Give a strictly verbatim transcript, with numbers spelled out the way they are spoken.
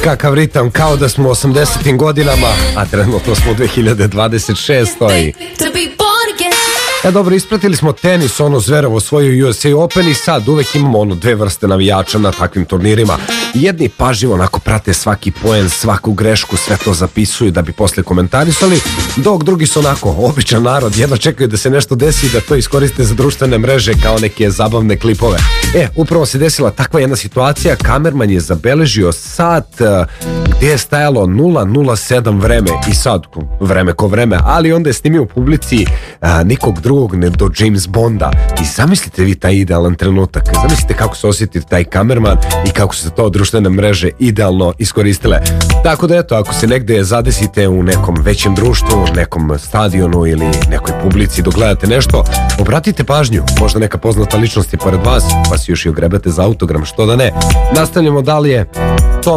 kakav ritam, kao da smo u osamdesetim godinama, a trenutno smo u dve hiljade dvadeset šestoj. E dobro, ispratili smo tenis, ono Zverev osvojio U S A Open i sad uvek imamo ono dve vrste navijača na takvim turnirima. Jedni pažljivo onako prate svaki poen, svaku grešku, sve to zapisuju da bi posle komentarisali, dok drugi su onako običan narod, jedno čekaju da se nešto desi i da to iskoriste za društvene mreže kao neke zabavne klipove. E, upravo se desila takva jedna situacija, kamerman je zabeležio sat uh, gdje je stajalo nula nula sedam vreme i sad vreme ko vreme, ali onda je snimio u publici uh, nikog drugog ne do James Bonda i zamislite vi taj idealan trenutak, zamislite kako se osjeti taj kamerman i kako se to društvene mreže idealno iskoristile. Tako da eto, ako se negde zadesite u nekom većem društvu, nekom stadionu ili nekoj publici dok gledate nešto, obratite pažnju, možda neka poznata ličnost je pored vas, pa si još i ogrebete za autogram, što da ne. Nastavljamo dalje.